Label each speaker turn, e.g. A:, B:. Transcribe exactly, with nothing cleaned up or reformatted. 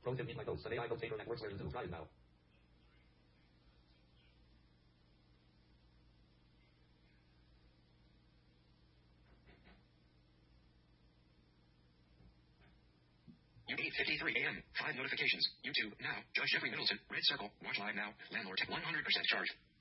A: Pros tip meet my posts. An A I vote taker networks where Zoo thrives now.
B: eight fifty-three a m Five notifications. YouTube, now. Judge Jeffrey Middleton. Red circle. Watch live now. Landlord, one hundred percent charge.